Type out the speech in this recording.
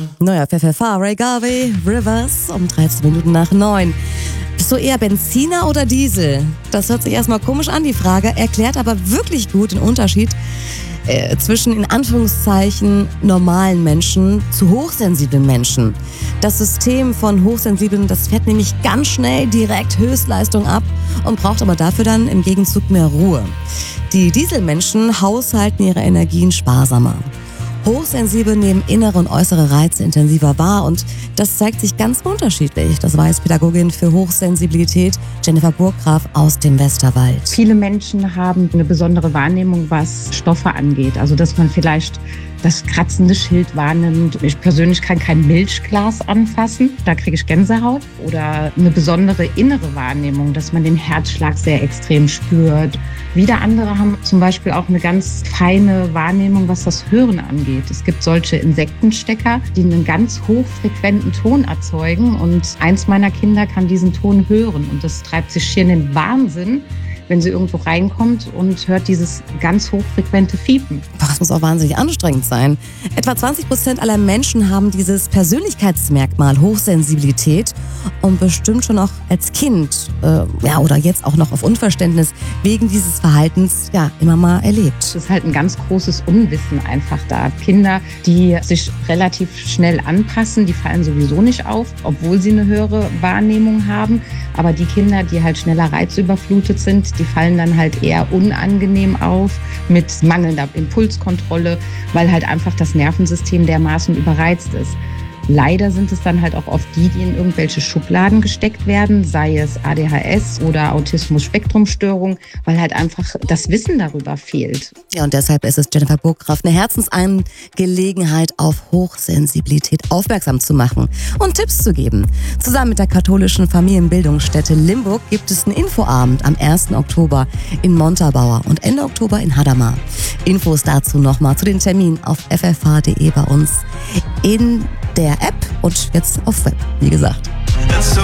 Neuer FFH, Ray Garvey, Rivers, um 13:09. Bist du eher Benziner oder Diesel? Das hört sich erstmal komisch an, die Frage, erklärt aber wirklich gut den Unterschied zwischen, in Anführungszeichen, normalen Menschen zu hochsensiblen Menschen. Das System von Hochsensiblen, das fährt nämlich ganz schnell direkt Höchstleistung ab und braucht aber dafür dann im Gegenzug mehr Ruhe. Die Dieselmenschen haushalten ihre Energien sparsamer. Hochsensibel nehmen innere und äußere Reize intensiver wahr und das zeigt sich ganz unterschiedlich. Das weiß Pädagogin für Hochsensibilität Jennifer Burggraf aus dem Westerwald. Viele Menschen haben eine besondere Wahrnehmung, was Stoffe angeht. Also dass man vielleicht das kratzende Schild wahrnimmt. Ich persönlich kann kein Milchglas anfassen, da kriege ich Gänsehaut. Oder eine besondere innere Wahrnehmung, dass man den Herzschlag sehr extrem spürt. Wieder andere haben zum Beispiel auch eine ganz feine Wahrnehmung, was das Hören angeht. Es gibt solche Insektenstecker, die einen ganz hochfrequenten Ton erzeugen. Und eins meiner Kinder kann diesen Ton hören. Und das treibt sich hier in den Wahnsinn, wenn sie irgendwo reinkommt und hört dieses ganz hochfrequente Fiepen. Das muss auch wahnsinnig anstrengend sein. Etwa 20% aller Menschen haben dieses Persönlichkeitsmerkmal Hochsensibilität und bestimmt schon auch als Kind oder jetzt auch noch auf Unverständnis wegen dieses Verhaltens immer mal erlebt. Es ist halt ein ganz großes Unwissen einfach da. Kinder, die sich relativ schnell anpassen, die fallen sowieso nicht auf, obwohl sie eine höhere Wahrnehmung haben. Aber die Kinder, die halt schneller reizüberflutet sind, die fallen dann halt eher unangenehm auf mit mangelnder Impulskontrolle, weil halt einfach das Nervensystem dermaßen überreizt ist. Leider sind es dann halt auch oft die in irgendwelche Schubladen gesteckt werden, sei es ADHS oder Autismus-Spektrum-Störung, weil halt einfach das Wissen darüber fehlt. Ja, und deshalb ist es Jennifer Burggraf eine Herzensangelegenheit, auf Hochsensibilität aufmerksam zu machen und Tipps zu geben. Zusammen mit der katholischen Familienbildungsstätte Limburg gibt es einen Infoabend am 1. Oktober in Montabaur und Ende Oktober in Hadamar. Infos dazu nochmal zu den Terminen auf ffh.de bei uns in der App und jetzt auf Web, wie gesagt.